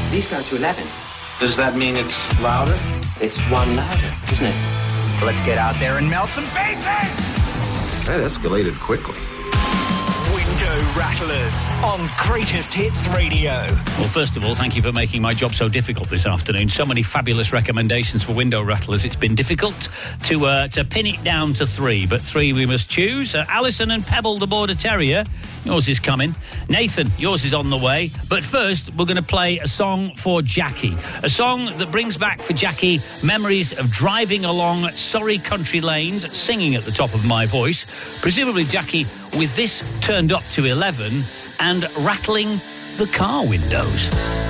These go to 11. Does that mean it's louder? It's one louder, isn't it? Let's get out there and melt some faces! That escalated quickly. Window Rattlers on Greatest Hits Radio. Well, first of all, thank you for making my job so difficult this afternoon. So many fabulous recommendations for Window Rattlers. It's been difficult to pin it down to three, but three we must choose. Alison and Pebble, the Border Terrier. Yours is coming. Nathan, yours is on the way. But first, we're going to play a song for Jackie. A song that brings back for Jackie memories of driving along Surrey country lanes, singing at the top of my voice. Presumably, Jackie, with this turned up to 11 and rattling the car windows.